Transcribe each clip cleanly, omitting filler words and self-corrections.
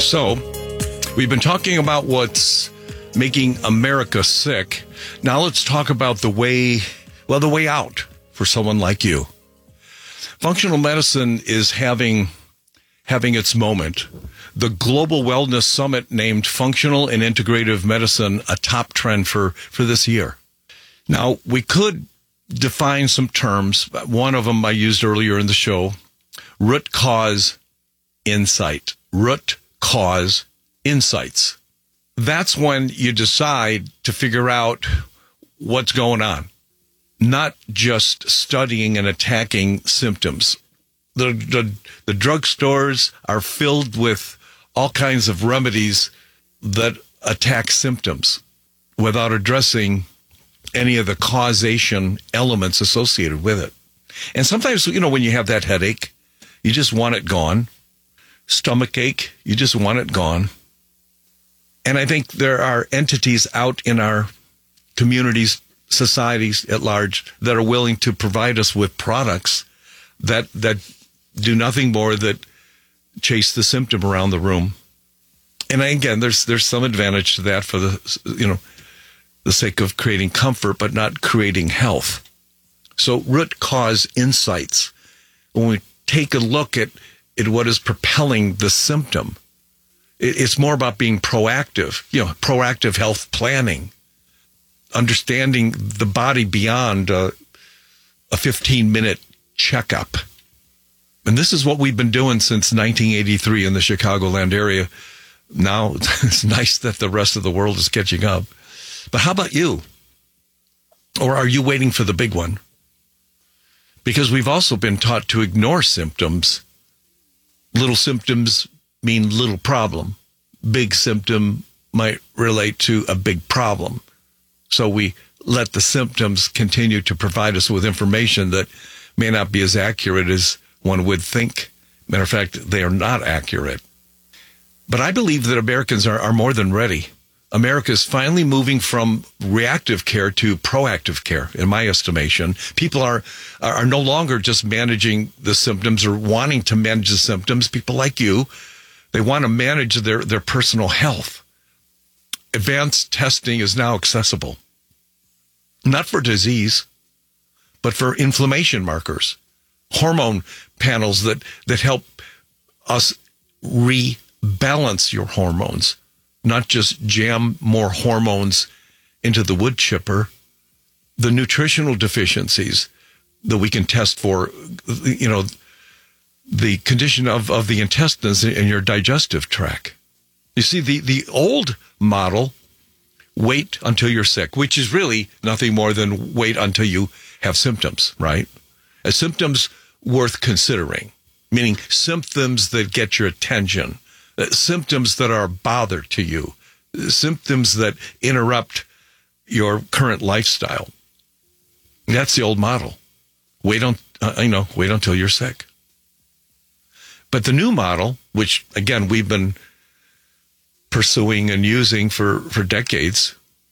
So, we've been talking about what's making America sick. Now let's talk about the way out for someone like you. Functional medicine is having its moment. The Global Wellness Summit named Functional and Integrative Medicine a top trend for this year. Now, we could define some terms. One of them I used earlier in the show, root cause insight. Root cause insights. That's when you decide to figure out what's going on, not just studying and attacking symptoms. The drugstores are filled with all kinds of remedies that attack symptoms without addressing any of the causation elements associated with it. And sometimes, when you have that headache, you just want it gone. Stomach ache, you just want it gone. And I think there are entities out in our communities, societies at large, that are willing to provide us with products that do nothing more than chase the symptom around the room. And again, there's some advantage to that for the sake of creating comfort, but not creating health. So root cause insights. When we take a look at what is propelling the symptom, it's more about being proactive, proactive health planning, understanding the body beyond a 15-minute checkup. And this is what we've been doing since 1983 in the Chicagoland area. Now, it's nice that the rest of the world is catching up. But how about you? Or are you waiting for the big one? Because we've also been taught to ignore symptoms. Little symptoms mean little problem. Big symptom might relate to a big problem. So we let the symptoms continue to provide us with information that may not be as accurate as one would think. Matter of fact, they are not accurate. But I believe that Americans are more than ready. America is finally moving from reactive care to proactive care, in my estimation. People are no longer just managing the symptoms or wanting to manage the symptoms. People like you, they want to manage their personal health. Advanced testing is now accessible, not for disease, but for inflammation markers, hormone panels that help us rebalance your hormones. Not just jam more hormones into the wood chipper, the nutritional deficiencies that we can test for, the condition of the intestines and your digestive tract. You see, the old model, wait until you're sick, which is really nothing more than wait until you have symptoms, right? Symptoms worth considering, meaning symptoms that get your attention. Symptoms that are a bother to you, symptoms that interrupt your current lifestyle. That's the old model. Wait until you're sick. But the new model, which again we've been pursuing and using for decades,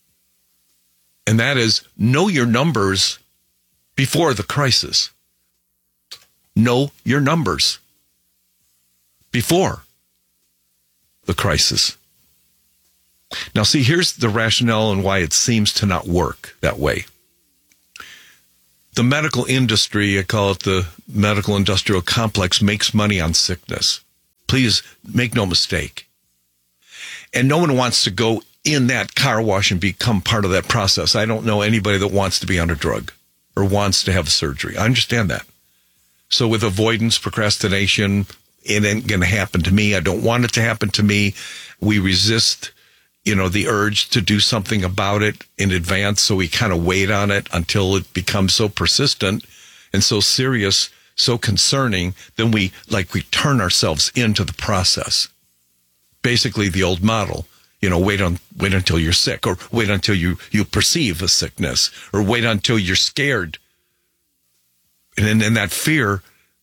and that is know your numbers before the crisis. Know your numbers before the crisis. Now, see, here's the rationale and why it seems to not work that way. The medical industry, I call it the medical industrial complex, makes money on sickness. Please make no mistake. And no one wants to go in that car wash and become part of that process. I don't know anybody that wants to be on a drug or wants to have surgery. I understand that. So with avoidance, procrastination, it ain't going to happen to me. I don't want it to happen to me. We resist, the urge to do something about it in advance. So we kind of wait on it until it becomes so persistent and so serious, so concerning. Then we turn ourselves into the process. Basically the old model, wait until you're sick, or wait until you perceive a sickness, or wait until you're scared. And in that fear,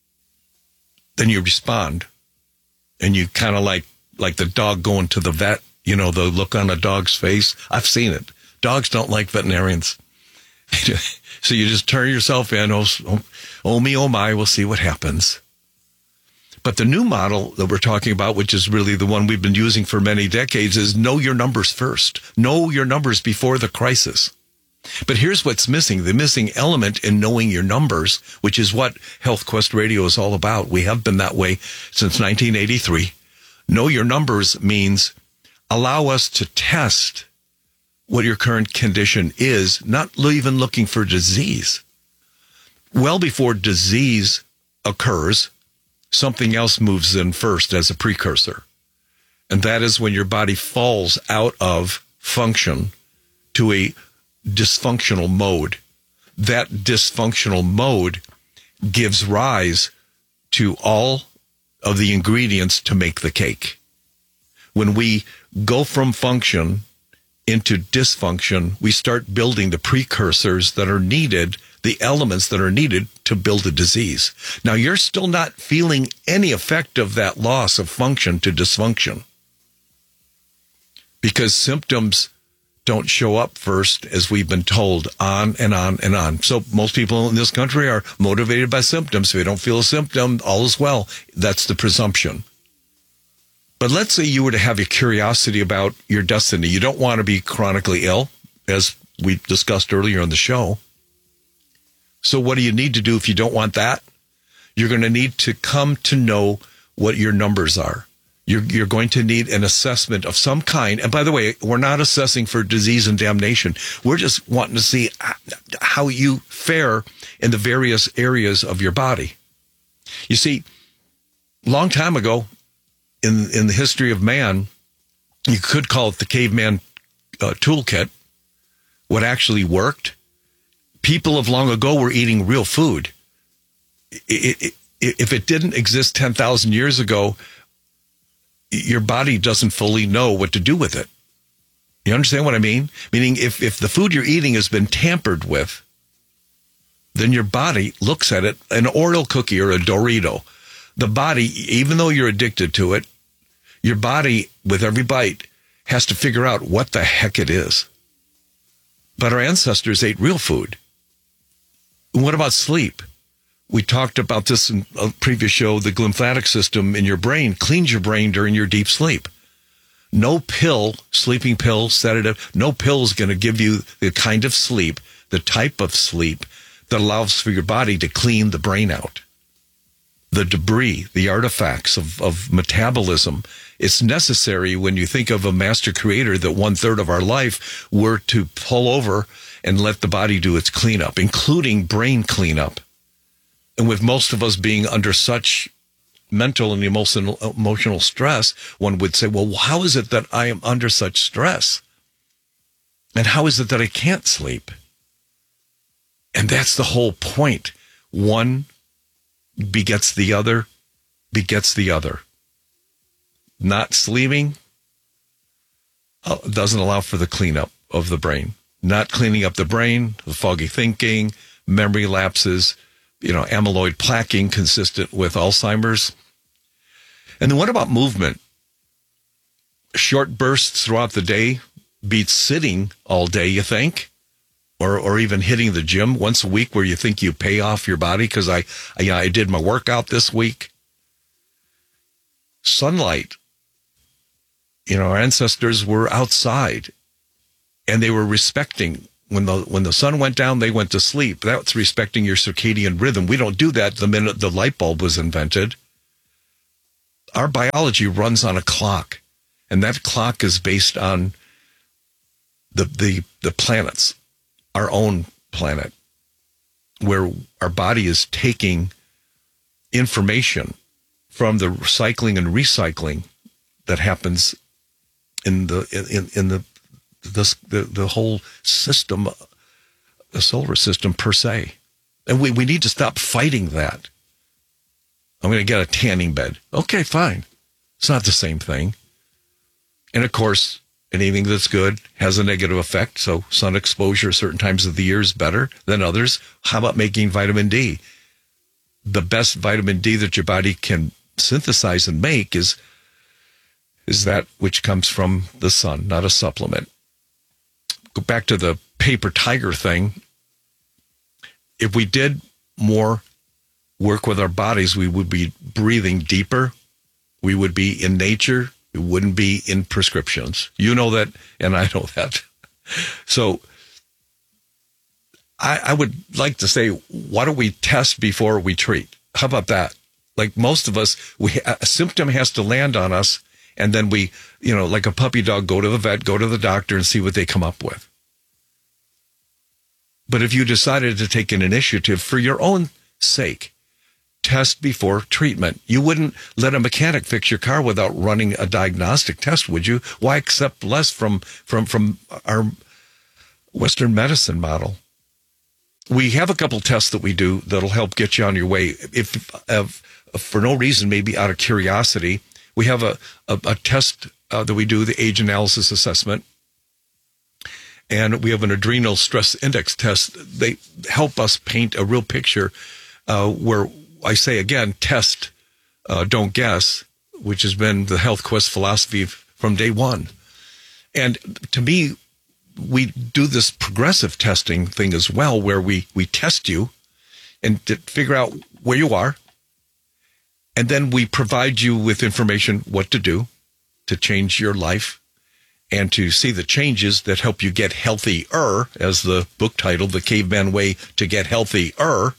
then you respond, and you kind of like the dog going to the vet, the look on a dog's face. I've seen it. Dogs don't like veterinarians. So you just turn yourself in. Oh me, oh my, we'll see what happens. But the new model that we're talking about, which is really the one we've been using for many decades, is know your numbers first. Know your numbers before the crisis. But here's what's missing. The missing element in knowing your numbers, which is what Health Quest Radio is all about. We have been that way since 1983. Know your numbers means allow us to test what your current condition is, not even looking for disease. Well before disease occurs, something else moves in first as a precursor. And that is when your body falls out of function to a dysfunctional mode. That dysfunctional mode gives rise to all of the ingredients to make the cake. When we go from function into dysfunction, we start building the precursors that are needed, the elements that are needed to build a disease. Now, you're still not feeling any effect of that loss of function to dysfunction because symptoms don't show up first, as we've been told, on and on and on. So most people in this country are motivated by symptoms. If you don't feel a symptom, all is well. That's the presumption. But let's say you were to have a curiosity about your destiny. You don't want to be chronically ill, as we discussed earlier on the show. So what do you need to do if you don't want that? You're going to need to come to know what your numbers are. You're going to need an assessment of some kind. And by the way, we're not assessing for disease and damnation. We're just wanting to see how you fare in the various areas of your body. You see, long time ago in the history of man, you could call it the caveman toolkit. What actually worked, people of long ago were eating real food. If it didn't exist 10,000 years ago, your body doesn't fully know what to do with it. You understand what I mean? Meaning if the food you're eating has been tampered with, then your body looks at it, an Oreo cookie or a Dorito. The body, even though you're addicted to it, your body, with every bite, has to figure out what the heck it is. But our ancestors ate real food. What about sleep? We talked about this in a previous show. The glymphatic system in your brain cleans your brain during your deep sleep. No pill, sleeping pill, sedative, no pill is going to give you the kind of sleep, the type of sleep that allows for your body to clean the brain out. The debris, the artifacts of metabolism, it's necessary when you think of a master creator that 1/3 of our life were to pull over and let the body do its cleanup, including brain cleanup. And with most of us being under such mental and emotional stress, one would say, well, how is it that I am under such stress? And how is it that I can't sleep? And that's the whole point. One begets the other, begets the other. Not sleeping doesn't allow for the cleanup of the brain. Not cleaning up the brain, the foggy thinking, memory lapses, amyloid plaquing consistent with Alzheimer's. And then what about movement? Short bursts throughout the day beats sitting all day, you think? Or even hitting the gym once a week where you think you pay off your body because I did my workout this week. Sunlight. Our ancestors were outside and they were respecting. When the sun went down, they went to sleep. That's respecting your circadian rhythm. We don't do that the minute the light bulb was invented. Our biology runs on a clock, and that clock is based on the planets, our own planet, where our body is taking information from the cycling and recycling that happens in the whole system, the solar system per se. And we need to stop fighting that. I'm going to get a tanning bed. Okay, fine. It's not the same thing. And of course, anything that's good has a negative effect. So sun exposure certain times of the year is better than others. How about making vitamin D? The best vitamin D that your body can synthesize and make is that which comes from the sun, not a supplement. Go back to the paper tiger thing. If we did more work with our bodies, we would be breathing deeper. We would be in nature. We wouldn't be in prescriptions. You know that, and I know that. So I would like to say, why don't we test before we treat? How about that? Like most of us, a symptom has to land on us, and then we, like a puppy dog, go to the vet, go to the doctor, and see what they come up with. But if you decided to take an initiative for your own sake, test before treatment. You wouldn't let a mechanic fix your car without running a diagnostic test, would you? Why accept less from our Western medicine model? We have a couple tests that we do that'll help get you on your way. If for no reason, maybe out of curiosity, we have a test that we do, the age analysis assessment. And we have an adrenal stress index test. They help us paint a real picture where I say, again, test, don't guess, which has been the Health Quest philosophy from day one. And to me, we do this progressive testing thing as well, where we test you and to figure out where you are. And then we provide you with information what to do to change your life and to see the changes that help you get healthier, as the book title, The Caveman Way to Get Healthier.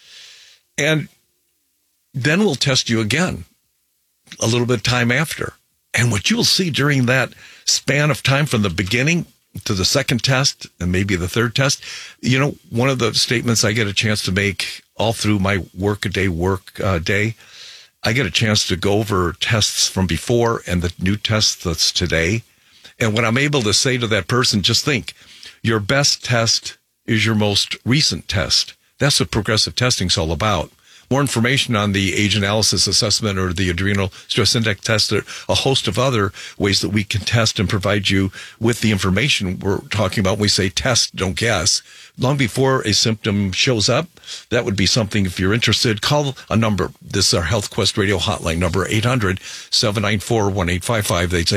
And then we'll test you again a little bit of time after. And what you'll see during that span of time from the beginning to the second test and maybe the third test, one of the statements I get a chance to make all through my work day, I get a chance to go over tests from before and the new test that's today. And when I'm able to say to that person, just think, your best test is your most recent test. That's what progressive testing is all about. More information on the age analysis assessment or the adrenal stress index test, or a host of other ways that we can test and provide you with the information we're talking about when we say test, don't guess. Long before a symptom shows up, that would be something, if you're interested, call a number. This is our Health Quest radio hotline, number 800-794-1855. That's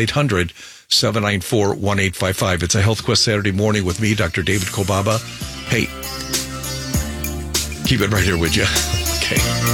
800-794-1855. It's a Health Quest Saturday morning with me, Dr. David Kolbaba. Hey, keep it right here, would you? Okay.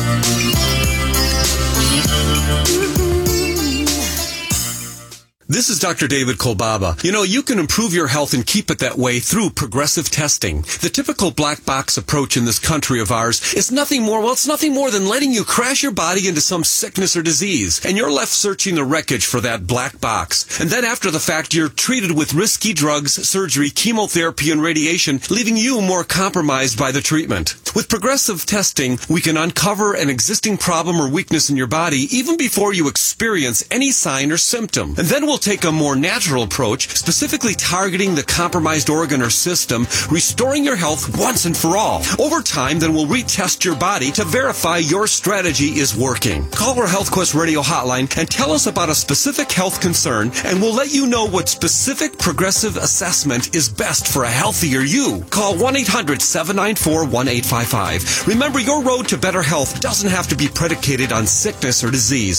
This is Dr. David Kolbaba. You can improve your health and keep it that way through progressive testing. The typical black box approach in this country of ours is nothing more than letting you crash your body into some sickness or disease, and you're left searching the wreckage for that black box. And then after the fact, you're treated with risky drugs, surgery, chemotherapy, and radiation, leaving you more compromised by the treatment. With progressive testing, we can uncover an existing problem or weakness in your body even before you experience any sign or symptom. And then we'll take a more natural approach, specifically targeting the compromised organ or system, restoring your health once and for all. Over time, then we'll retest your body to verify your strategy is working. Call our Health Quest radio hotline and tell us about a specific health concern, and we'll let you know what specific progressive assessment is best for a healthier you. Call 1-800-794-1855. Remember, your road to better health doesn't have to be predicated on sickness or disease.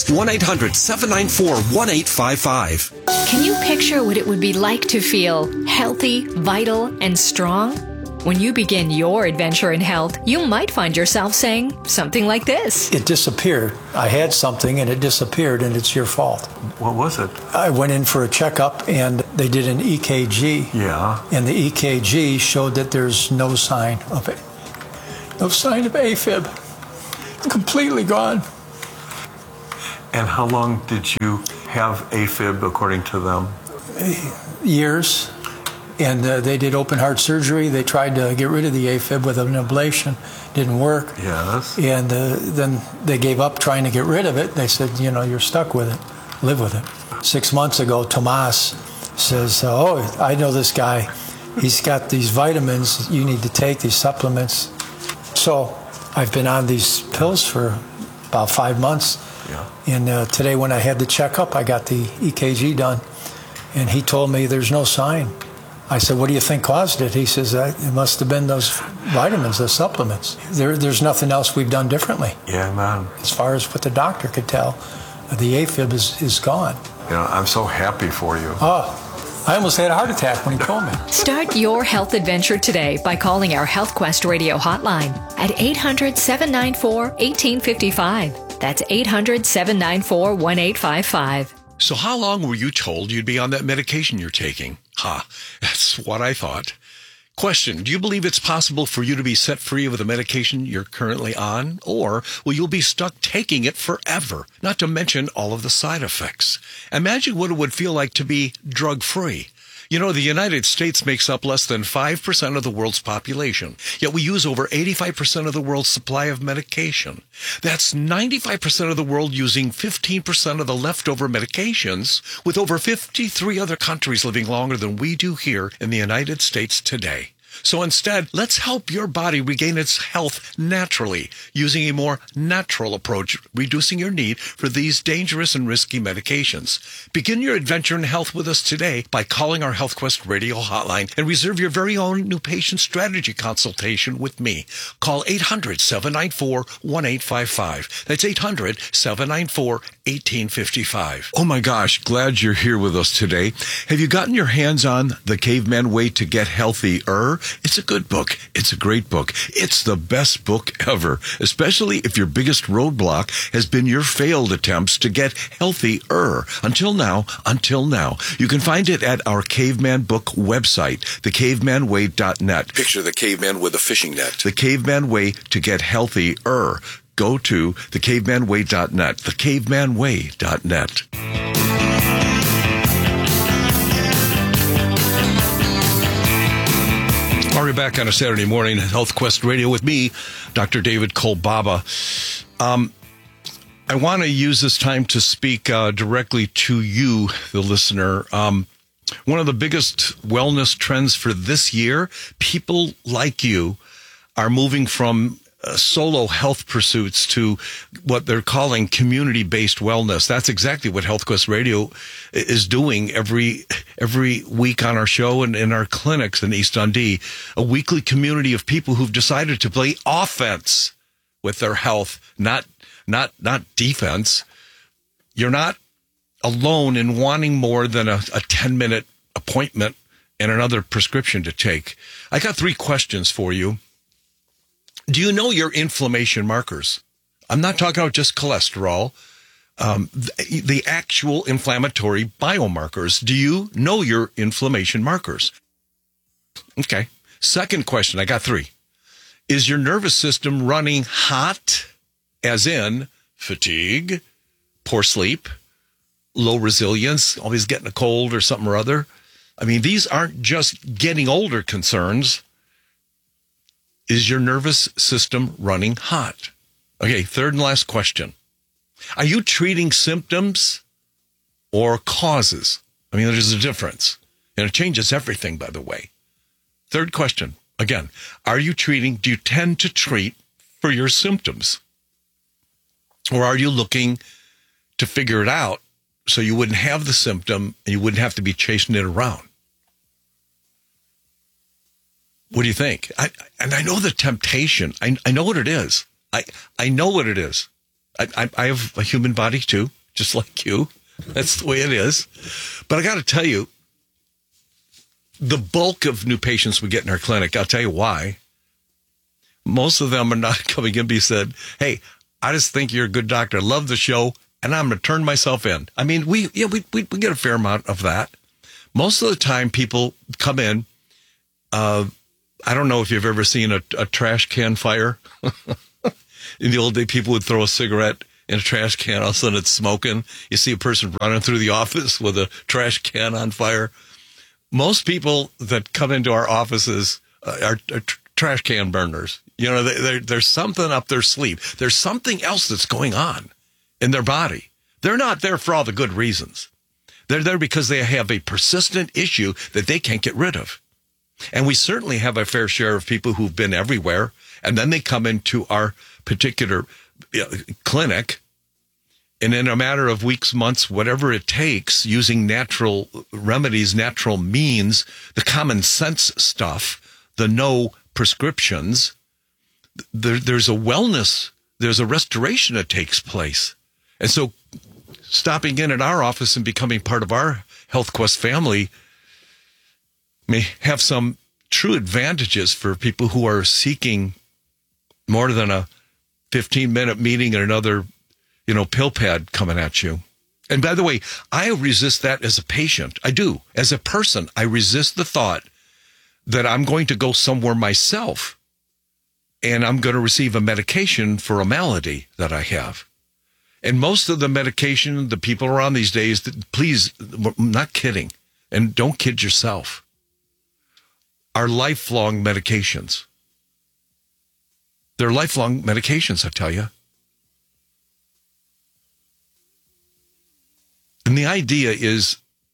1-800-794-1855. Can you picture what it would be like to feel healthy, vital, and strong? When you begin your adventure in health, you might find yourself saying something like this. It disappeared. I had something and it disappeared, and it's your fault. What was it? I went in for a checkup and they did an EKG. Yeah. And the EKG showed that there's no sign of it. No sign of AFib. Completely gone. And how long did you have AFib according to them? Years. And they did open heart surgery. They tried to get rid of the AFib with an ablation. Didn't work. Yes. And then they gave up trying to get rid of it. They said, you're stuck with it. Live with it. 6 months ago, Tomas says, I know this guy. He's got these vitamins you need to take, these supplements. So I've been on these pills for about 5 months. Yeah. And today when I had the checkup, I got the EKG done. And he told me there's no sign. I said, what do you think caused it? He says, it must have been those vitamins, those supplements. There's nothing else we've done differently. Yeah, man. As far as what the doctor could tell, the AFib is gone. I'm so happy for you. Oh, I almost had a heart attack when he told me. Start your health adventure today by calling our Health Quest radio hotline. at 800-794-1855. That's 800-794-1855. So how long were you told you'd be on that medication you're taking? That's what I thought. Question, do you believe it's possible for you to be set free of the medication you're currently on? Or will you be stuck taking it forever? Not to mention all of the side effects. Imagine what it would feel like to be drug-free. You know, the United States makes up less than 5% of the world's population, yet we use over 85% of the world's supply of medication. That's 95% of the world using 15% of the leftover medications, with over 53 other countries living longer than we do here in the United States today. So instead, let's help your body regain its health naturally, using a more natural approach, reducing your need for these dangerous and risky medications. Begin your adventure in health with us today by calling our HealthQuest radio hotline and reserve your very own new patient strategy consultation with me. Call 800-794-1855. That's 800-794-1855. Oh my gosh, glad you're here with us today. Have you gotten your hands on The Caveman Way to Get Healthier? It's a good book. It's a great book. It's the best book ever, especially if your biggest roadblock has been your failed attempts to get healthier. Until now. You can find it at our Caveman Book website, thecavemanway.net. Picture the caveman with a fishing net. The Caveman Way to Get Healthier. Go to thecavemanway.net, thecavemanway.net. We're back on a Saturday morning at HealthQuest Radio with me, Dr. David Kolbaba. I want to use this time to speak directly to you, the listener. One of the biggest wellness trends for this year, people like you are moving from solo health pursuits to what they're calling community-based wellness. That's exactly what HealthQuest Radio is doing every week on our show and in our clinics in East Dundee. A weekly community of people who've decided to play offense with their health, not defense. You're not alone in wanting more than a 10-minute appointment and another prescription to take. I got 3 questions for you. Do you know your inflammation markers? I'm not talking about just cholesterol, the actual inflammatory biomarkers. Do you know your inflammation markers? Okay. Second question, I got 3. Is your nervous system running hot, as in fatigue, poor sleep, low resilience, always getting a cold or something or other? I mean, these aren't just getting older concerns. Is your nervous system running hot? Okay, third and last question. Are you treating symptoms or causes? I mean, there's a difference. And it changes everything, by the way. Third question. Again, do you tend to treat for your symptoms? Or are you looking to figure it out so you wouldn't have the symptom and you wouldn't have to be chasing it around? What do you think? I know the temptation. I know what it is. I know what it is. I have a human body too, just like you. That's the way it is. But I got to tell you, the bulk of new patients we get in our clinic, I'll tell you why. Most of them are not coming in and said, hey, I just think you're a good doctor. I love the show, and I'm going to turn myself in. I mean, we get a fair amount of that. Most of the time, people come in. I don't know if you've ever seen a trash can fire. In the old day, people would throw a cigarette in a trash can. All of a sudden, it's smoking. You see a person running through the office with a trash can on fire. Most people that come into our offices are trash can burners. You know, there's something up their sleeve. There's something else that's going on in their body. They're not there for all the good reasons. They're there because they have a persistent issue that they can't get rid of. And we certainly have a fair share of people who've been everywhere, and then they come into our particular clinic, and in a matter of weeks, months, whatever it takes, using natural remedies, natural means, the common sense stuff, the no prescriptions, there's a wellness, there's a restoration that takes place. And so stopping in at our office and becoming part of our HealthQuest family may have some true advantages for people who are seeking more than a 15-minute meeting and another, pill pad coming at you. And by the way, I resist that as a patient. I do. As a person, I resist the thought that I'm going to go somewhere myself and I'm going to receive a medication for a malady that I have. And most of the medication, the people around these days, please, I'm not kidding, and don't kid yourself, are lifelong medications. They're lifelong medications, I tell you. And the idea is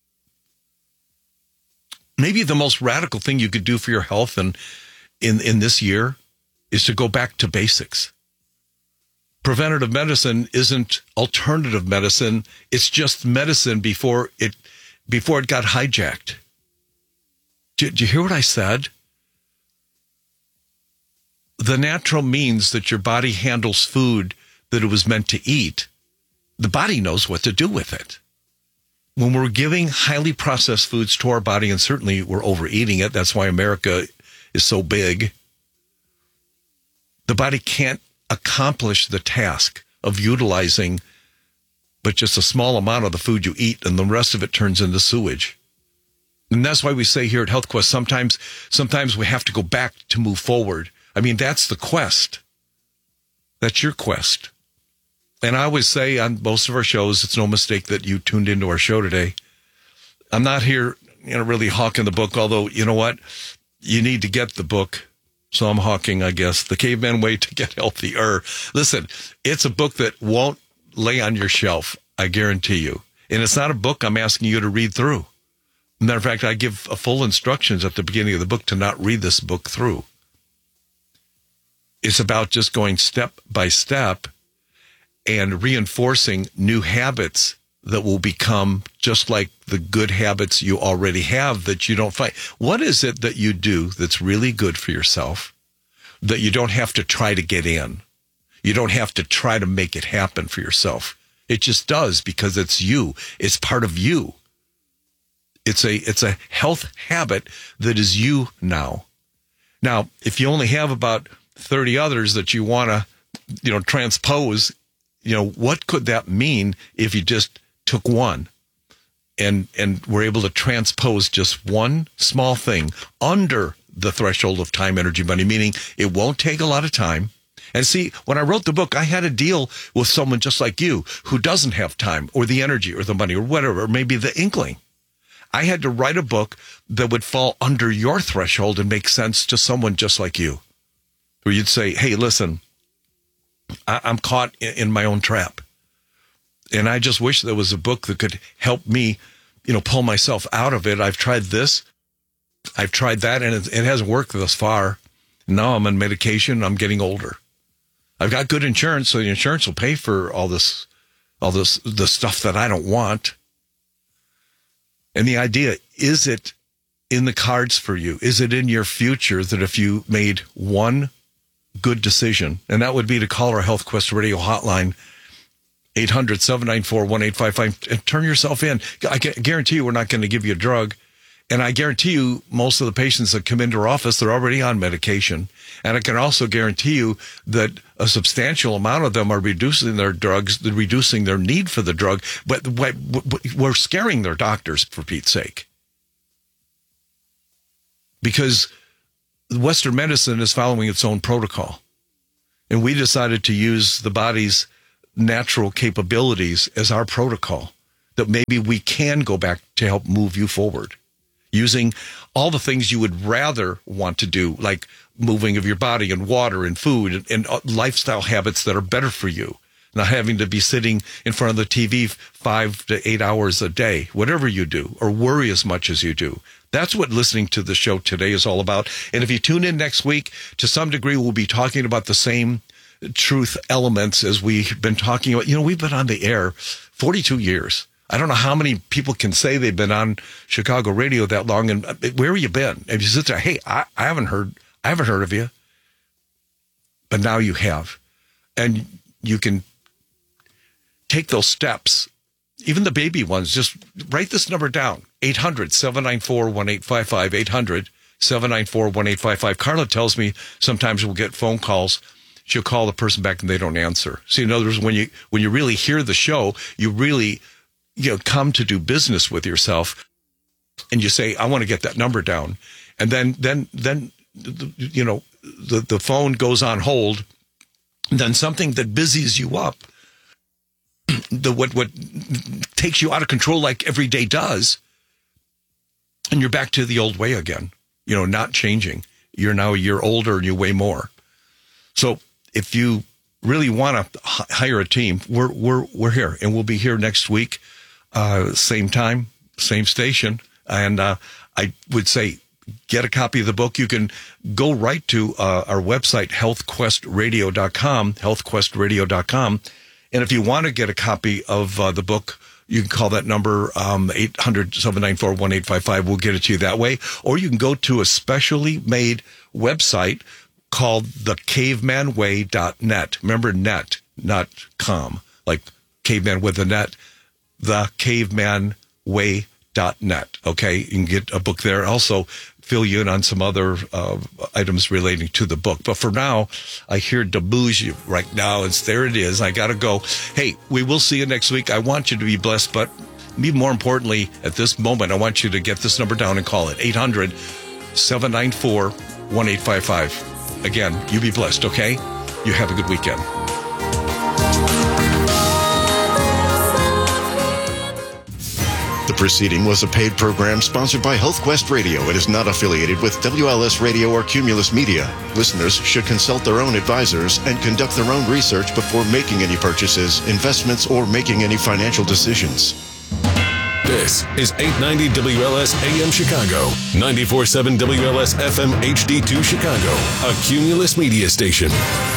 maybe the most radical thing you could do for your health and in this year is to go back to basics. Preventative medicine isn't alternative medicine. It's just medicine before it got hijacked. Did you hear what I said? The natural means that your body handles food that it was meant to eat, the body knows what to do with it. When we're giving highly processed foods to our body, and certainly we're overeating it, that's why America is so big, the body can't accomplish the task of utilizing but just a small amount of the food you eat, and the rest of it turns into sewage. And that's why we say here at Health Quest, sometimes we have to go back to move forward. I mean, that's the quest. That's your quest. And I always say on most of our shows, it's no mistake that you tuned into our show today. I'm not here, really hawking the book, although, you know what? You need to get the book. So I'm hawking, I guess, The Caveman Way to Get Healthier. Listen, it's a book that won't lay on your shelf, I guarantee you. And it's not a book I'm asking you to read through. Matter of fact, I give full instructions at the beginning of the book to not read this book through. It's about just going step by step and reinforcing new habits that will become just like the good habits you already have that you don't find. What is it that you do that's really good for yourself that you don't have to try to get in? You don't have to try to make it happen for yourself. It just does because it's you. It's part of you. It's a health habit that is you now. Now, if you only have about 30 others that you want to, transpose, what could that mean if you just took one and were able to transpose just one small thing under the threshold of time, energy, money, meaning it won't take a lot of time. And see, when I wrote the book, I had to deal with someone just like you who doesn't have time or the energy or the money or whatever, or maybe the inkling. I had to write a book that would fall under your threshold and make sense to someone just like you, where you'd say, hey, listen, I'm caught in my own trap. And I just wish there was a book that could help me, pull myself out of it. I've tried this. I've tried that, and it hasn't worked thus far. Now I'm on medication. I'm getting older. I've got good insurance, so the insurance will pay for all the stuff that I don't want. And the idea, is it in the cards for you? Is it in your future that if you made one good decision, and that would be to call our Health Quest radio hotline, 800-794-1855, and turn yourself in. I guarantee you we're not going to give you a drug. And I guarantee you most of the patients that come into our office, they're already on medication. And I can also guarantee you that a substantial amount of them are reducing their drugs, reducing their need for the drug. But we're scaring their doctors, for Pete's sake. Because Western medicine is following its own protocol. And we decided to use the body's natural capabilities as our protocol, that maybe we can go back to help move you forward, using all the things you would rather want to do, like moving of your body and water and food and lifestyle habits that are better for you, not having to be sitting in front of the TV 5 to 8 hours a day, whatever you do, or worry as much as you do. That's what listening to the show today is all about. And if you tune in next week, to some degree, we'll be talking about the same truth elements as we've been talking about. We've been on the air 42 years. I don't know how many people can say they've been on Chicago radio that long. And where have you been? If you sit there, hey, I haven't heard of you, but now you have, and you can take those steps, even the baby ones. Just write this number down: 800-794-1855. 800-794-1855. Carla tells me sometimes we'll get phone calls. she'll call the person back and they don't answer. So in other words, when you really hear the show, you really, come to do business with yourself, and you say, I want to get that number down. And then the phone goes on hold. And then something that busies you up, what takes you out of control like every day does, and you're back to the old way again, not changing. You're now a year older and you weigh more. So if you really want to hire a team, we're here, and we'll be here next week, same time, same station. And I would say, get a copy of the book. You can go right to our website, healthquestradio.com, healthquestradio.com. And if you want to get a copy of the book, you can call that number, 800-794-1855. We'll get it to you that way. Or you can go to a specially made website called thecavemanway.net. Remember, net, not com, like caveman with a net, thecavemanway.net. Okay, you can get a book there. Also, fill you in on some other items relating to the book. But for now, I hear Debussy right now. There it is. I got to go. Hey, we will see you next week. I want you to be blessed, but even more importantly, at this moment, I want you to get this number down and call it 800-794-1855. Again, you be blessed, okay? You have a good weekend. The preceding was a paid program sponsored by HealthQuest Radio. It is not affiliated with WLS Radio or Cumulus Media. Listeners should consult their own advisors and conduct their own research before making any purchases, investments, or making any financial decisions. This is 890 WLS AM Chicago, 94.7 WLS FM HD2 Chicago, a Cumulus Media station.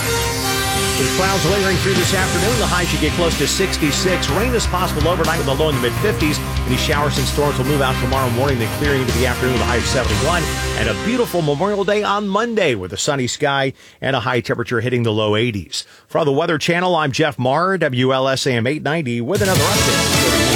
With clouds lingering through this afternoon, the high should get close to 66. Rain is possible overnight with a low in the mid-50s. Any showers and storms will move out tomorrow morning, then clearing into the afternoon with a high of 71. And a beautiful Memorial Day on Monday with a sunny sky and a high temperature hitting the low 80s. For the Weather Channel, I'm Jeff Marr, WLS AM 890, with another update.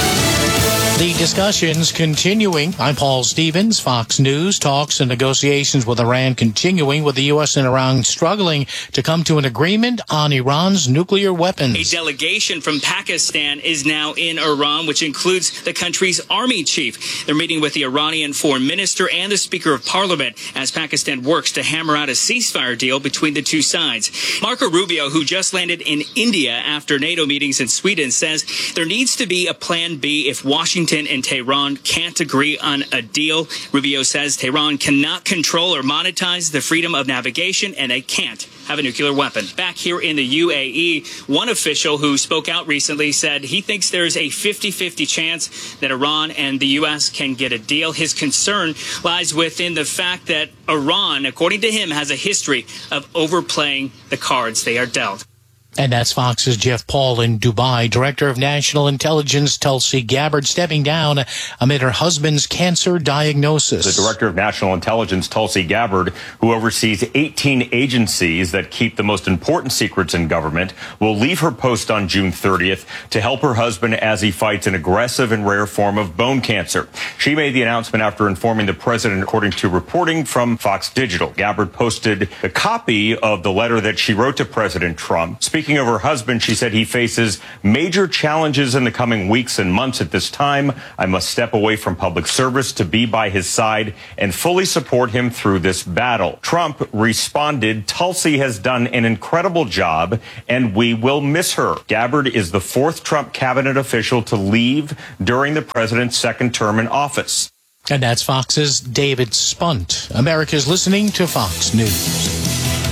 The discussions continuing. I'm Paul Stevens, Fox News. Talks and negotiations with Iran continuing, with the U.S. and Iran struggling to come to an agreement on Iran's nuclear weapons. A delegation from Pakistan is now in Iran, which includes the country's army chief. They're meeting with the Iranian foreign minister and the Speaker of Parliament as Pakistan works to hammer out a ceasefire deal between the two sides. Marco Rubio, who just landed in India after NATO meetings in Sweden, says there needs to be a plan B if Washington and Tehran can't agree on a deal. Rubio says Tehran cannot control or monetize the freedom of navigation, and they can't have a nuclear weapon. Back here in the UAE, one official who spoke out recently said he thinks there's a 50-50 chance that Iran and the U.S. can get a deal. His concern lies within the fact that Iran, according to him, has a history of overplaying the cards they are dealt. And that's Fox's Jeff Paul in Dubai. Director of National Intelligence Tulsi Gabbard stepping down amid her husband's cancer diagnosis. The Director of National Intelligence, Tulsi Gabbard, who oversees 18 agencies that keep the most important secrets in government, will leave her post on June 30th to help her husband as he fights an aggressive and rare form of bone cancer. She made the announcement after informing the president, according to reporting from Fox Digital. Gabbard posted a copy of the letter that she wrote to President Trump. Speaking of her husband, she said he faces major challenges in the coming weeks and months. At this time, I must step away from public service to be by his side and fully support him through this battle. Trump responded, Tulsi has done an incredible job and we will miss her. Gabbard is the fourth Trump cabinet official to leave during the president's second term in office. And that's Fox's David Spunt. America's listening to Fox News.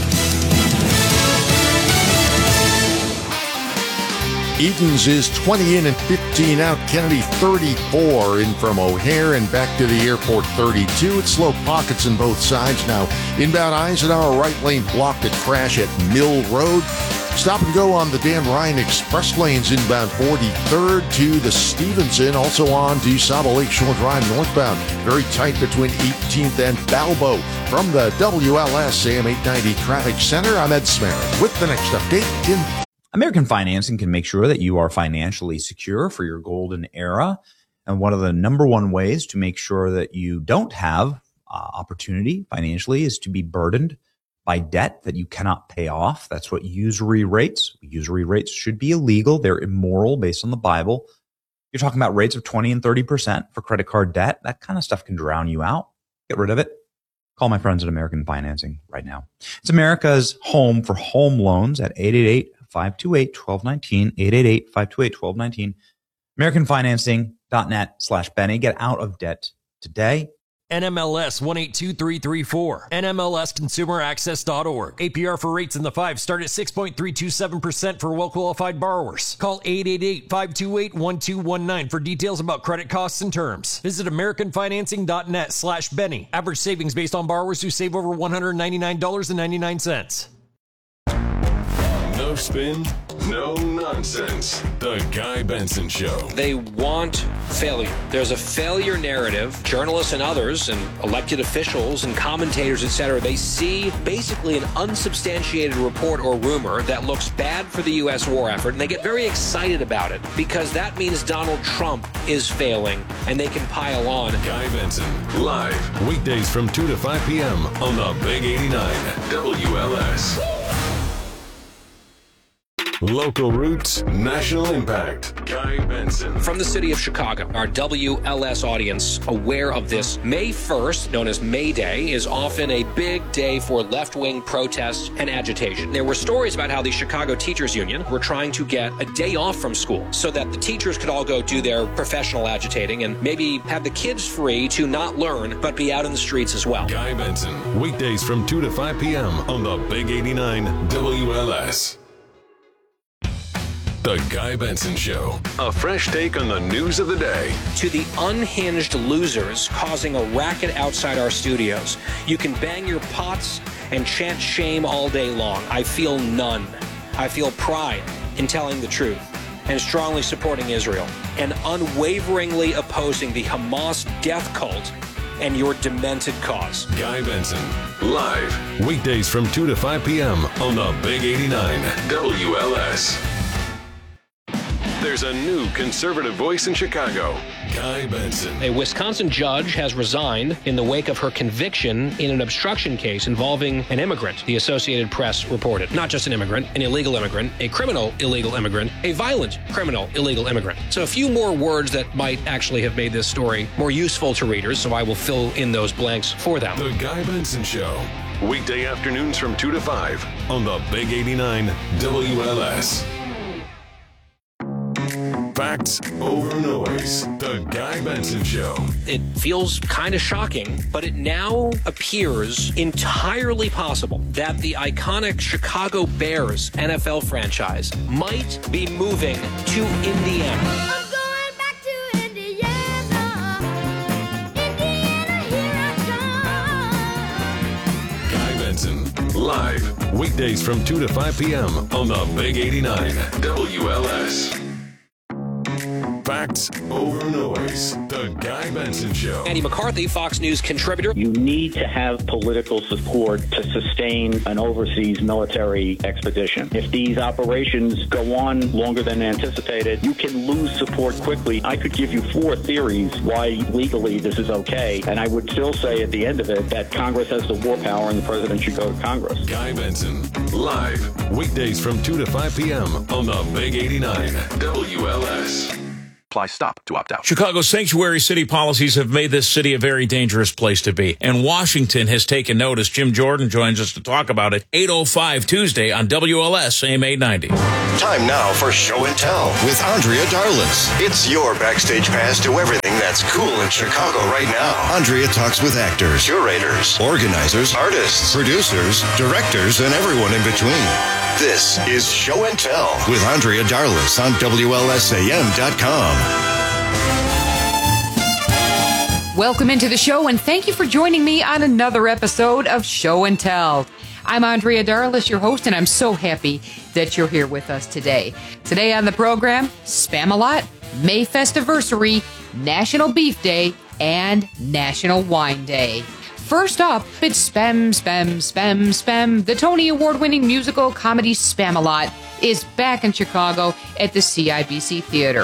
Eaton's is 20 in and 15 out. Kennedy 34 in from O'Hare and back to the airport 32. It's slow pockets on both sides now. Inbound Eisenhower right lane blocked at crash at Mill Road. Stop and go on the Dan Ryan Express lanes inbound 43rd to the Stevenson. Also on to Saba Lakeshore Drive northbound. Very tight between 18th and Balbo. From the WLS AM 890 Traffic Center, I'm Ed Smerin with the next update in American Financing can make sure that you are financially secure for your golden era. And one of the number one ways to make sure that you don't have opportunity financially is to be burdened by debt that you cannot pay off. That's what usury rates. Usury rates should be illegal. They're immoral based on the Bible. You're talking about rates of 20 and 30% for credit card debt. That kind of stuff can drown you out. Get rid of it. Call my friends at American Financing right now. It's America's home for home loans at 888-528-1219, 888-528-1219, AmericanFinancing.net/Benny. Get out of debt today. NMLS 182334. NMLSConsumerAccess.org. APR for rates in the 5 start at 6.327% for well-qualified borrowers. Call 888-528-1219 for details about credit costs and terms. Visit AmericanFinancing.net/Benny. Average savings based on borrowers who save over $199.99. No spin, no nonsense. The Guy Benson Show. They want failure. There's a failure narrative. Journalists and others and elected officials and commentators, etc., they see basically an unsubstantiated report or rumor that looks bad for the U.S. war effort, and they get very excited about it because that means Donald Trump is failing, and they can pile on. Guy Benson, live, weekdays from 2 to 5 p.m. on the Big 89 WLS. Local roots, national impact. Guy Benson. From the city of Chicago, our WLS audience aware of this. May 1st, known as May Day, is often a big day for left-wing protests and agitation. There were stories about how the Chicago Teachers Union were trying to get a day off from school so that the teachers could all go do their professional agitating and maybe have the kids free to not learn but be out in the streets as well. Guy Benson, weekdays from 2 to 5 p.m. on the Big 89 WLS. The Guy Benson Show. A fresh take on the news of the day. To the unhinged losers causing a racket outside our studios, you can bang your pots and chant shame all day long. I feel none. I feel pride in telling the truth and strongly supporting Israel and unwaveringly opposing the Hamas death cult and your demented cause. Guy Benson, live, weekdays from 2 to 5 p.m. on the Big 89 WLS. There's a new conservative voice in Chicago, Guy Benson. A Wisconsin judge has resigned in the wake of her conviction in an obstruction case involving an immigrant, the Associated Press reported. Not just an immigrant, an illegal immigrant, a criminal illegal immigrant, a violent criminal illegal immigrant. So a few more words that might actually have made this story more useful to readers, so I will fill in those blanks for them. The Guy Benson Show, weekday afternoons from 2 to 5 on the Big 89 WLS. Facts over noise. The Guy Benson Show. It feels kind of shocking, but it now appears entirely possible that the iconic Chicago Bears NFL franchise might be moving to Indiana. I'm going back to Indiana. Indiana, here I come. Guy Benson, live, weekdays from 2 to 5 p.m. on the Big 89 WLS. Facts over noise. The Guy Benson Show. Andy McCarthy, Fox News contributor. You need to have political support to sustain an overseas military expedition. If these operations go on longer than anticipated, you can lose support quickly. I could give you 4 theories why legally this is okay, and I would still say at the end of it that Congress has the war power and the president should go to Congress. Guy Benson, live, weekdays from 2 to 5 p.m. on the Big 89 WLS. Apply stop to opt out. Chicago's sanctuary city policies have made this city a very dangerous place to be. And Washington has taken notice. Jim Jordan joins us to talk about it. 8:05 Tuesday on WLS AM 890. Time now for Show and Tell with Andrea Darlis. It's your backstage pass to everything that's cool in Chicago right now. Andrea talks with actors, curators, organizers, artists, producers, directors, and everyone in between. This is Show and Tell with Andrea Darlis on WLSAM.com. Welcome into the show, and thank you for joining me on another episode of Show and Tell. I'm Andrea Darlis, your host, and I'm so happy that you're here with us today. Today on the program, Spam-A-Lot, May Festiversary, National Beef Day, and National Wine Day. First up, it's Spam, Spam, Spam, Spam. The Tony Award-winning musical comedy Spam-A-Lot is back in Chicago at the CIBC Theater.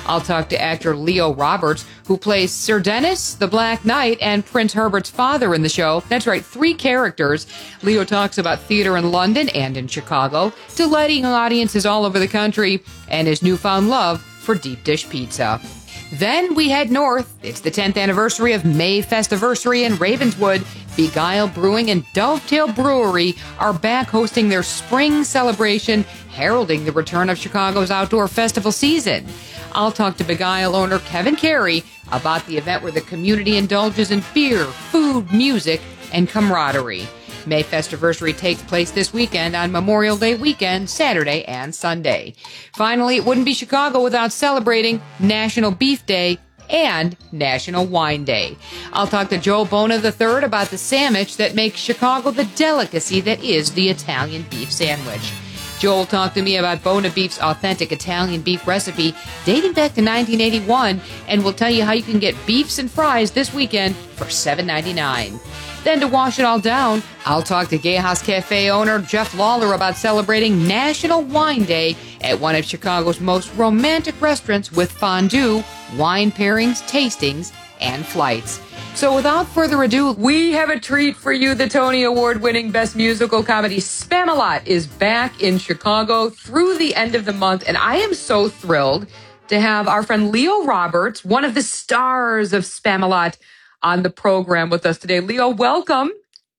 I'll talk to actor Leo Roberts, who plays Sir Dennis, the Black Knight, and Prince Herbert's father in the show. That's right, 3 characters. Leo talks about theater in London and in Chicago, delighting audiences all over the country, and his newfound love for deep dish pizza. Then we head north. It's the 10th anniversary of May Festiversary in Ravenswood. Beguile Brewing and Dovetail Brewery are back hosting their spring celebration, heralding the return of Chicago's outdoor festival season. I'll talk to Beguile owner Kevin Carey about the event where the community indulges in beer, food, music, and camaraderie. May Festiversary takes place this weekend on Memorial Day weekend, Saturday and Sunday. Finally, it wouldn't be Chicago without celebrating National Beef Day and National Wine Day. I'll talk to Joe Bona III about the sandwich that makes Chicago the delicacy that is the Italian beef sandwich. Joel talked to me about Bona Beef's authentic Italian beef recipe dating back to 1981, and we'll tell you how you can get beefs and fries this weekend for $7.99. Then to wash it all down, I'll talk to Gay House Cafe owner Jeff Lawler about celebrating National Wine Day at one of Chicago's most romantic restaurants with fondue, wine pairings, tastings, and flights. So without further ado, we have a treat for you. The Tony Award-winning Best Musical Comedy Spamalot is back in Chicago through the end of the month, and I am so thrilled to have our friend Leo Roberts, one of the stars of Spamalot, on the program with us today. Leo, welcome.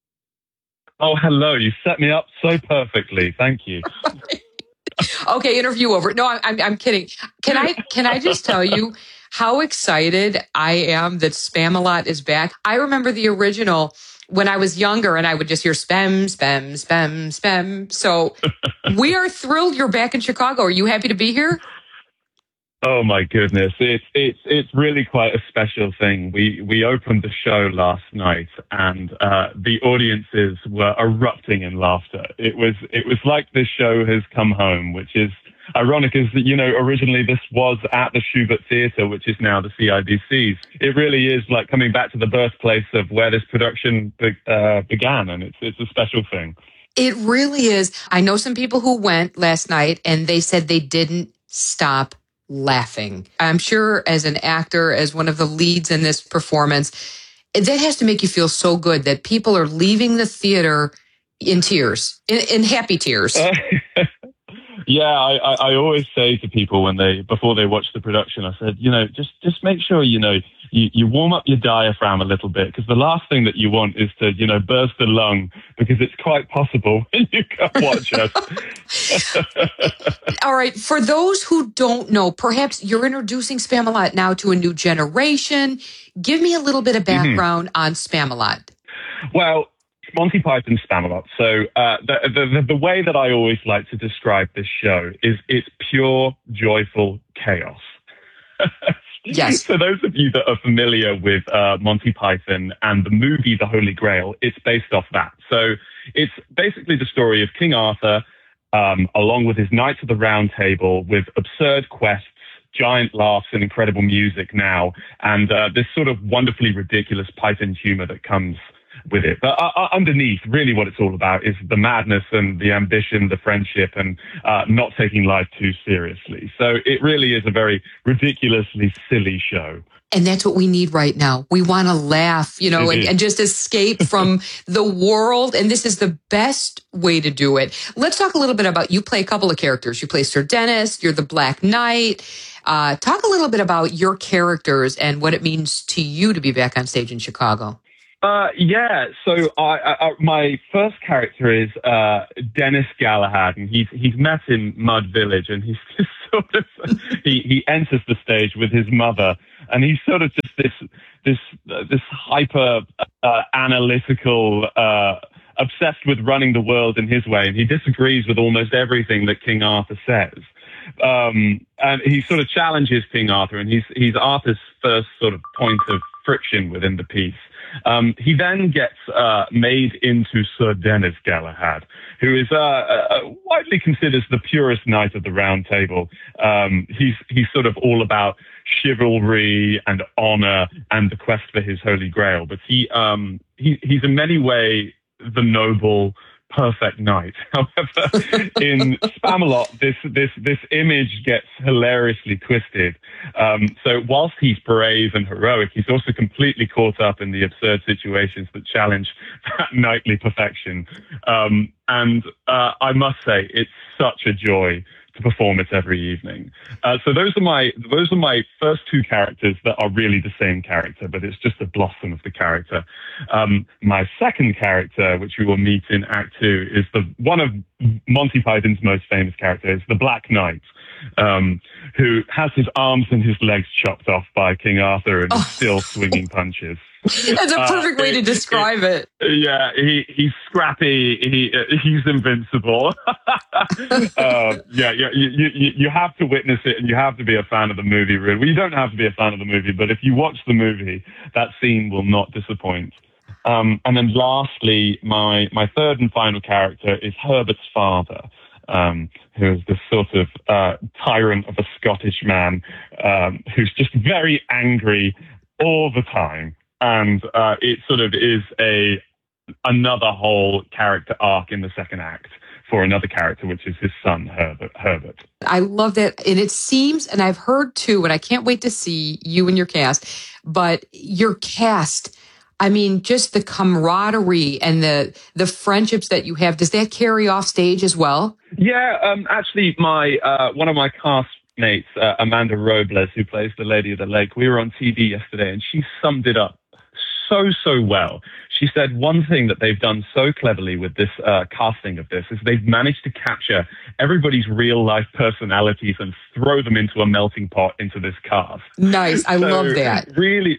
Oh, hello. You set me up so perfectly. Thank you. Okay, interview over. No, I'm kidding. Can I just tell you how excited I am that Spamalot is back? I remember the original when I was younger and I would just hear spam, spam, spam, spam. So we are thrilled you're back in Chicago. Are you happy to be here? Oh my goodness, it's really quite a special thing. We opened the show last night, and the audiences were erupting in laughter. It was like this show has come home, which is ironic. Is that originally this was at the Schubert Theatre, which is now the CIBC's. It really is like coming back to the birthplace of where this production began, and it's a special thing. It really is. I know some people who went last night, and they said they didn't stop laughing. I'm sure as an actor, as one of the leads in this performance, that has to make you feel so good that people are leaving the theater in tears, in happy tears. Yeah, I always say to people before they watch the production, I said, just make sure, you warm up your diaphragm a little bit, because the last thing that you want is to, burst a lung, because it's quite possible when you come watch us. All right. For those who don't know, perhaps you're introducing Spamalot now to a new generation. Give me a little bit of background on Spamalot. Well, Monty Python Spamalot. So the way that I always like to describe this show is it's pure, joyful chaos. Yes. So those of you that are familiar with Monty Python and the movie The Holy Grail, it's based off that. So it's basically the story of King Arthur, along with his Knights of the Round Table, with absurd quests, giant laughs, and incredible music now, and this sort of wonderfully ridiculous Python humor that comes with it. But underneath, really what it's all about is the madness and the ambition, the friendship, and not taking life too seriously. So it really is a very ridiculously silly show. And that's what we need right now. We want to laugh, and just escape from the world. And this is the best way to do it. Let's talk a little bit about, you play a couple of characters. You play Sir Dennis, you're the Black Knight. Talk a little bit about your characters and what it means to you to be back on stage in Chicago. Yeah, so my first character is Dennis Galahad, and he's met in Mud Village, and he's just sort of he enters the stage with his mother, and he's sort of just this hyper analytical, obsessed with running the world in his way, and he disagrees with almost everything that King Arthur says. And he sort of challenges King Arthur, and he's Arthur's first sort of point of friction within the piece. He then gets made into Sir Dennis Galahad, who is widely considered the purest knight of the Round Table. He's sort of all about chivalry and honor and the quest for his Holy Grail. But he's in many ways the noble, perfect night. However, in Spamalot, this image gets hilariously twisted. So whilst he's brave and heroic, he's also completely caught up in the absurd situations that challenge that knightly perfection. And I must say, it's such a joy to perform it every evening. So those are my first two characters that are really the same character, but it's just a blossom of the character. My second character, which we will meet in Act 2, is one of Monty Python's most famous characters, the Black Knight, who has his arms and his legs chopped off by King Arthur and is still swinging punches. That's a perfect way to describe it. Yeah, he's scrappy. He's invincible. You have to witness it, and you have to be a fan of the movie. Really, well, you don't have to be a fan of the movie, but if you watch the movie, that scene will not disappoint. And then, lastly, my third and final character is Herbert's father, who is this sort of tyrant of a Scottish man who's just very angry all the time. And it sort of is another whole character arc in the second act for another character, which is his son, Herbert. I love that. And it seems, and I've heard too, and I can't wait to see you and your cast, but your cast, I mean, just the camaraderie and the friendships that you have, does that carry off stage as well? Yeah, actually, one of my castmates, Amanda Robles, who plays the Lady of the Lake, we were on TV yesterday, and she summed it up so well. She said one thing that they've done so cleverly with this casting of this is they've managed to capture everybody's real life personalities and throw them into a melting pot into this cast. Nice. I love that. Really,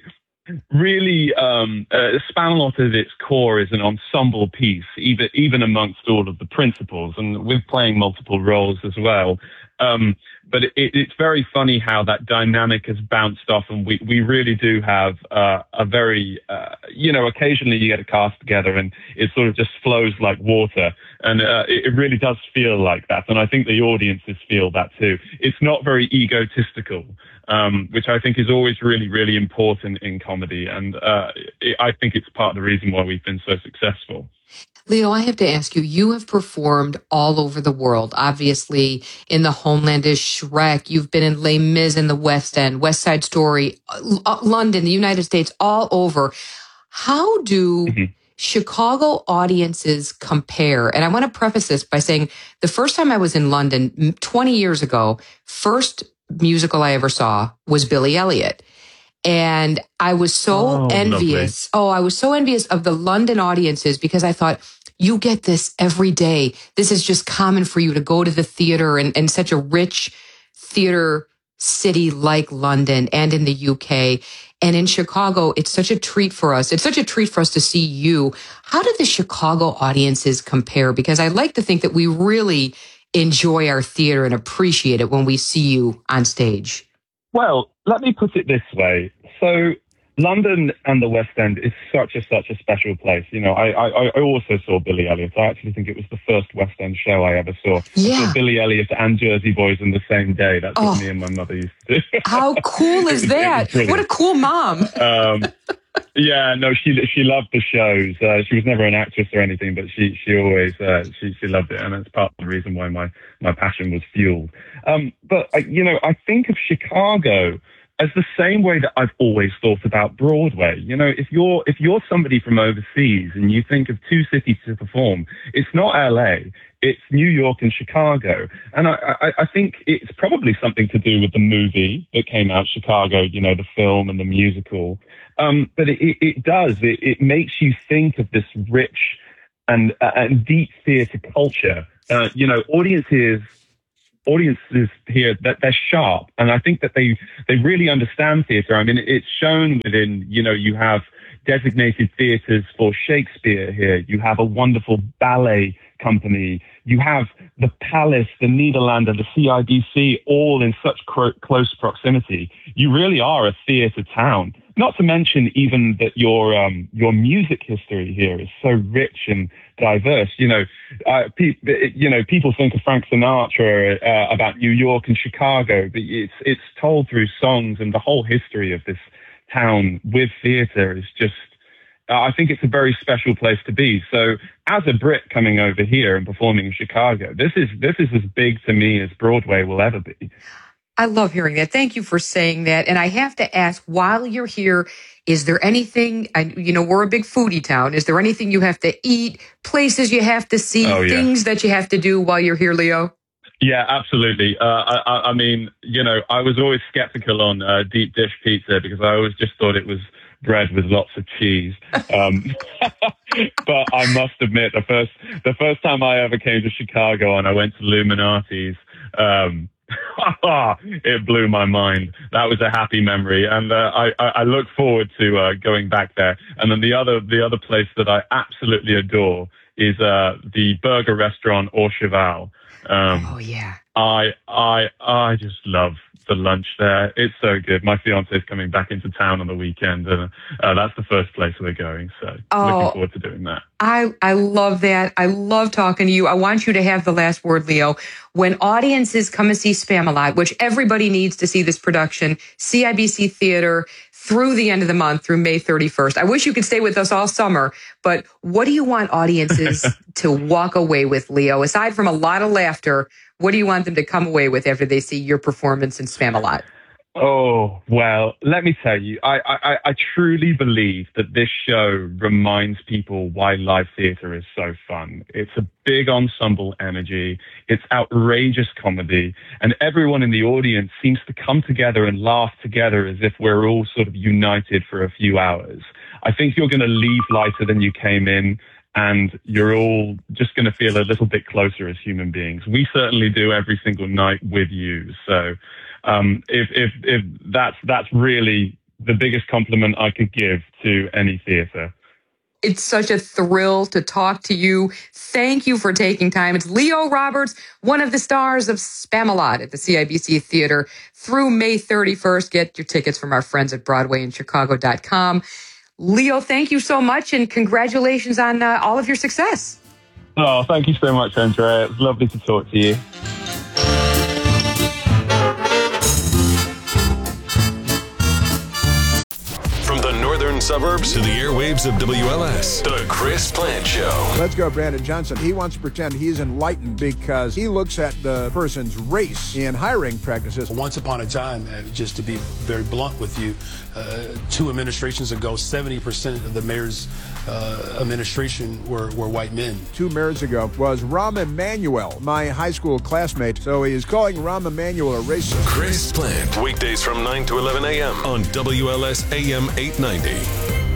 Spamalot at its core is an ensemble piece, even amongst all of the principals, and with playing multiple roles as well. But it's very funny how that dynamic has bounced off, and we really do have a very, occasionally you get a cast together and it sort of just flows like water, and it really does feel like that. And I think the audiences feel that too. It's not very egotistical, which I think is always really, really important in comedy. And I think it's part of the reason why we've been so successful. Leo, I have to ask you, you have performed all over the world, obviously in the Homelandish Shrek. You've been in Les Mis in the West End, West Side Story, London, the United States, all over. How do Chicago audiences compare? And I want to preface this by saying the first time I was in London 20 years ago, first musical I ever saw was Billy Elliot. And I was so envious. Lovely. I was so envious of the London audiences because I thought, you get this every day. This is just common for you to go to the theater and such a rich theater city like London and in the UK. And in Chicago, it's such a treat for us. It's such a treat for us to see you. How do the Chicago audiences compare? Because I like to think that we really enjoy our theater and appreciate it when we see you on stage. Well, let me put it this way. So London and the West End is such a special place. You know, I also saw Billy Elliot. I actually think it was the first West End show I ever saw. Yeah. I saw Billy Elliot and Jersey Boys in the same day. That's what me and my mother used to do. How cool is that? What a cool mom. Yeah, no, she loved the shows. She was never an actress or anything, but she always she loved it, and that's part of the reason why my passion was fueled. But I think of Chicago as the same way that I've always thought about Broadway. You know, if you're somebody from overseas and you think of two cities to perform, it's not LA, it's New York and Chicago. And I think it's probably something to do with the movie that came out, Chicago, you know, the film and the musical. But it does. It makes you think of this rich and deep theater culture. Audiences here, that they're sharp, and I think that they really understand theater. I mean, it's shown within, you have designated theaters for Shakespeare here. You have a wonderful ballet company. You have the Palace, the Nederlander, the CIBC, all in such close proximity. You really are a theater town. Not to mention even that your music history here is so rich and diverse. People think of Frank Sinatra about New York and Chicago, but it's told through songs, and the whole history of this town with theater is just I think it's a very special place to be. So as a Brit coming over here and performing in Chicago, this is as big to me as Broadway will ever be. I love hearing that. Thank you for saying that. And I have to ask, while you're here, is there anything, we're a big foodie town. Is there anything you have to eat, places you have to see, things that you have to do while you're here, Leo? Yeah, absolutely. I mean, I was always skeptical on deep dish pizza because I always just thought it was bread with lots of cheese. But I must admit, the first time I ever came to Chicago and I went to Illuminati's, it blew my mind. That was a happy memory, and I look forward to going back there. And then the other place that I absolutely adore is the burger restaurant Au Cheval. I just love the lunch there. It's so good. My fiance is coming back into town on the weekend, and that's the first place we're going. So looking forward to doing that. I love that. I love talking to you. I want you to have the last word, Leo. When audiences come and see Spamalot, which everybody needs to see this production, CIBC Theater through the end of the month, through May 31st. I wish you could stay with us all summer, but what do you want audiences to walk away with, Leo? Aside from a lot of laughter, what do you want them to come away with after they see your performance in Spamalot? Oh, well, let me tell you, I truly believe that this show reminds people why live theater is so fun. It's a big ensemble energy. It's outrageous comedy. And everyone in the audience seems to come together and laugh together as if we're all sort of united for a few hours. I think you're going to leave lighter than you came in, and you're all just going to feel a little bit closer as human beings. We certainly do every single night with you. So if that's really the biggest compliment I could give to any theater. It's such a thrill to talk to you. Thank you for taking time. It's Leo Roberts, one of the stars of Spamalot at the CIBC Theater through May 31st. Get your tickets from our friends at BroadwayInChicago.com. Leo, thank you so much, and congratulations on all of your success. Oh, thank you so much, Andrea. It was lovely to talk to you. Suburbs to the airwaves of WLS. The Chris Plant Show. Let's go, Brandon Johnson. He wants to pretend he's enlightened because he looks at the person's race in hiring practices. Once upon a time, just to be very blunt with you, 2 administrations ago, 70% of the mayor's administration were white men. 2 mayors ago was Rahm Emanuel, my high school classmate. So he is calling Rahm Emanuel a racist. Chris Plant, weekdays from 9 to 11 a.m. on WLS AM 890.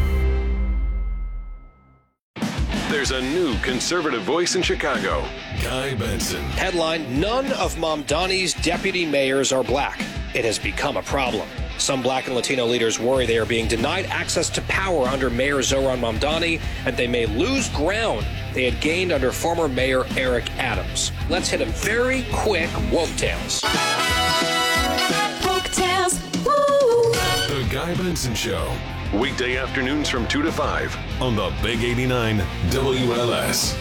There's a new conservative voice in Chicago, Guy Benson. Headline, none of Mamdani's deputy mayors are black. It has become a problem. Some black and Latino leaders worry they are being denied access to power under Mayor Zohran Mamdani, and they may lose ground they had gained under former Mayor Eric Adams. Let's hit a very quick woke tales. Woke tales, woo! The Guy Benson Show. Weekday afternoons from 2 to 5 on the Big 89 WLS.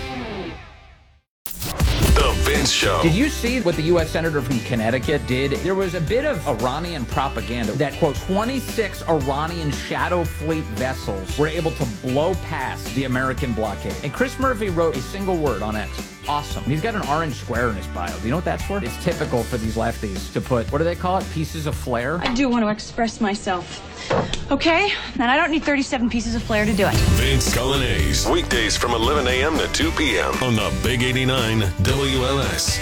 The Vince Show. Did you see what the U.S. Senator from Connecticut did? There was a bit of Iranian propaganda that, quote, 26 Iranian shadow fleet vessels were able to blow past the American blockade. And Chris Murphy wrote a single word on X. Awesome. He's got an orange square in his bio. Do you know what that's for? It's typical for these lefties to put, what do they call it? Pieces of flair? I do want to express myself. Okay? And I don't need 37 pieces of flair to do it. Vince Colonnese. Weekdays from 11 a.m. to 2 p.m. on the Big 89 WLS.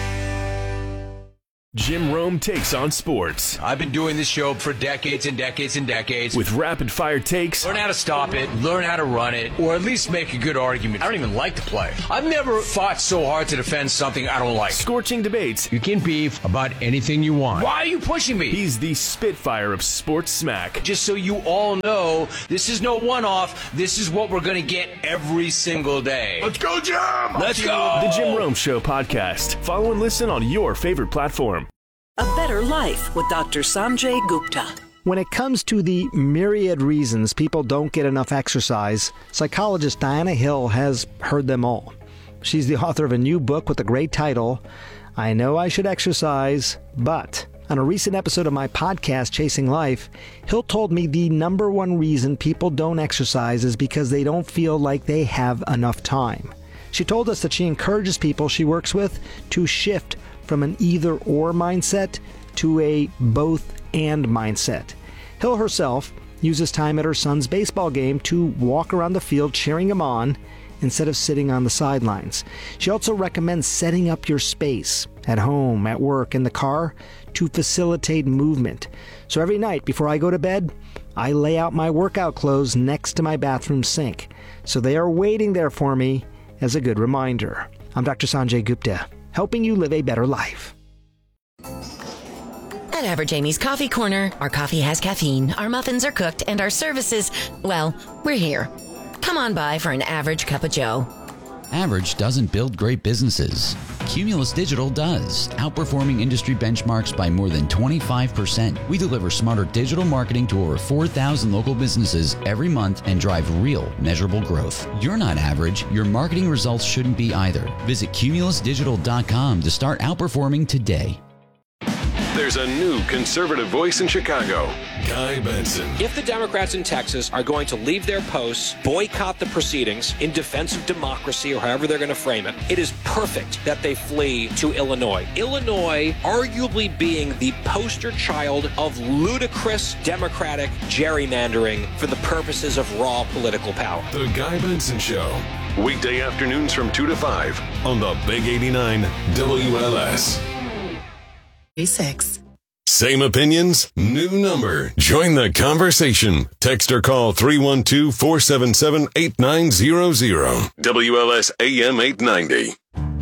Jim Rome takes on sports. I've been doing this show for decades and decades and decades. With rapid fire takes. Learn how to stop it, learn how to run it, or at least make a good argument. I don't even like to play. I've never fought so hard to defend something I don't like. Scorching debates. You can beef about anything you want. Why are you pushing me? He's the Spitfire of sports smack. Just so you all know, this is no one-off. This is what we're going to get every single day. Let's go, Jim! Let's go! The Jim Rome Show podcast. Follow and listen on your favorite platform. A better life with Dr. Sanjay Gupta. When it comes to the myriad reasons people don't get enough exercise, psychologist Diana Hill has heard them all. She's the author of a new book with a great title, I Know I Should Exercise, But On a recent episode of my podcast, Chasing Life, Hill told me the number one reason people don't exercise is because they don't feel like they have enough time. She told us that she encourages people she works with to shift from an either-or mindset to a both-and mindset. Hill herself uses time at her son's baseball game to walk around the field cheering him on instead of sitting on the sidelines. She also recommends setting up your space at home, at work, in the car to facilitate movement. So every night before I go to bed, I lay out my workout clothes next to my bathroom sink. So they are waiting there for me as a good reminder. I'm Dr. Sanjay Gupta, helping you live a better life. At Average Amy's Coffee Corner, our coffee has caffeine, our muffins are cooked, and our services, well, we're here. Come on by for an average cup of joe. Average doesn't build great businesses. Cumulus Digital does, outperforming industry benchmarks by more than 25%. We deliver smarter digital marketing to over 4,000 local businesses every month and drive real, measurable growth. You're not average. Your marketing results shouldn't be either. Visit cumulusdigital.com to start outperforming today. There's a new conservative voice in Chicago, Guy Benson. If the Democrats in Texas are going to leave their posts, boycott the proceedings in defense of democracy, or however they're going to frame it, it is perfect that they flee to Illinois. Illinois arguably being the poster child of ludicrous Democratic gerrymandering for the purposes of raw political power. The Guy Benson Show. Weekday afternoons from 2 to 5 on the Big 89 WLS. 6. Same opinions, new number. Join the conversation. Text or call 312-477-8900. WLS AM 890.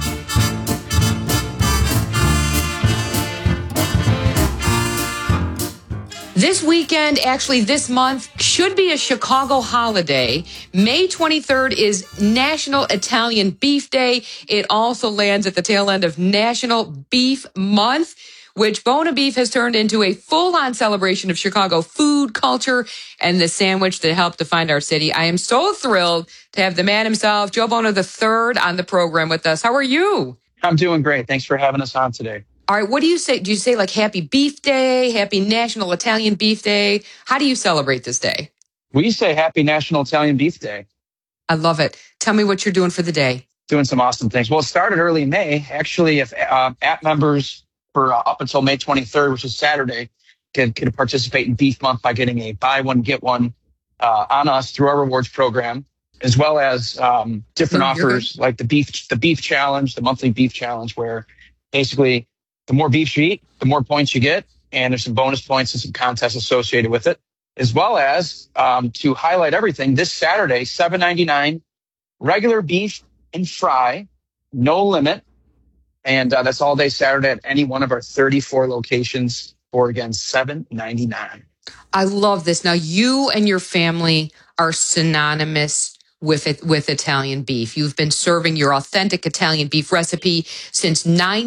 This weekend, actually this month, should be a Chicago holiday. May 23rd is National Italian Beef Day. It also lands at the tail end of National Beef Month, which Bona Beef has turned into a full-on celebration of Chicago food, culture, and the sandwich that helped define our city. I am so thrilled to have the man himself, Joe Bona III, on the program with us. How are you? I'm doing great. Thanks for having us on today. All right, what do you say? Do you say like Happy Beef Day, Happy National Italian Beef Day? How do you celebrate this day? We say Happy National Italian Beef Day. I love it. Tell me what you're doing for the day. Doing some awesome things. Well, it started early in May. Actually, if app members for up until May 23rd, which is Saturday, can participate in Beef Month by getting a buy one, get one on us through our rewards program, as well as different offers like the beef challenge, the monthly beef challenge, where basically the more beef you eat, the more points you get. And there's some bonus points and some contests associated with it, as well as to highlight everything. This Saturday, $7.99, regular beef and fry, no limit. And that's all day Saturday at any one of our 34 locations for, again, $7.99. I love this. Now, you and your family are synonymous with Italian beef. You've been serving your authentic Italian beef recipe since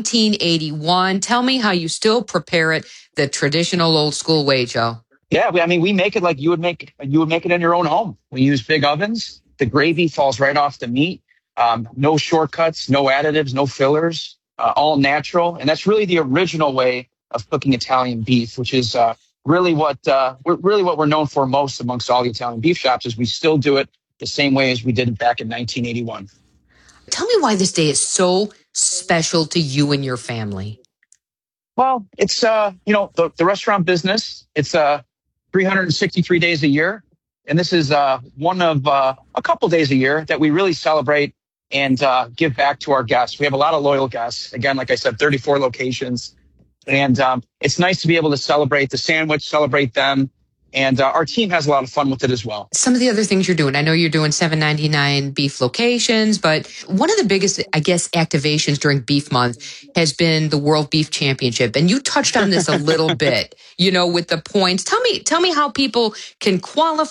1981. Tell me how you still prepare it the traditional old school way, Joe. Yeah, we make it like you would make it in your own home. We use big ovens. The gravy falls right off the meat. No shortcuts, no additives, no fillers, all natural. And that's really the original way of cooking Italian beef, which is really what we're known for most amongst all the Italian beef shops. Is we still do it the same way as we did it back in 1981. Tell me why this day is so special to you and your family. Well, it's the restaurant business. It's 363 days a year, and this is one of a couple days a year that we really celebrate and give back to our guests. We have a lot of loyal guests. Again, like I said, 34 locations, and it's nice to be able to celebrate the sandwich, celebrate them. And our team has a lot of fun with it as well. Some of the other things you're doing, I know you're doing $7.99 beef locations, but one of the biggest, I guess, activations during Beef Month has been the World Beef Championship. And you touched on this a little bit, with the points. Tell me how people can qualify